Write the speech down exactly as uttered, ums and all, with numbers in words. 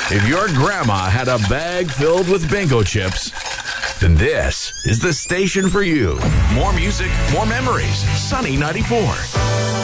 If your grandma had a bag filled with bingo chips, then this is the station for you. More music, more memories. Sunny ninety-four.